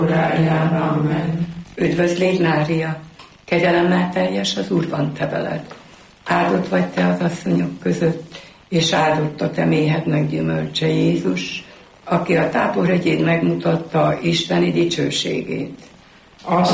óráján. Amen. Üdvözlégy Mária, kegyelemmel teljes, az Úr van te veled. Áldott vagy te az asszonyok között, és áldott a te méhednek gyümölcse Jézus, aki a táborhegyén megmutatta isteni dicsőségét.